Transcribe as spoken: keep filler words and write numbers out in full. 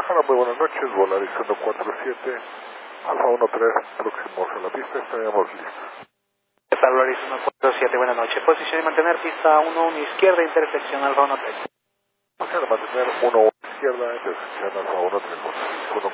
Hola, muy buenas noches, Volaris uno cuatro siete, Alfa uno tres, próximos a la pista, estaríamos listos. ¿Qué tal, Volaris uno cuatro siete? Buenas noches. Posición y mantener pista uno uno izquierda, intersección Alfa uno tres. Posición de mantener uno uno izquierda, intersección Alfa uno tres.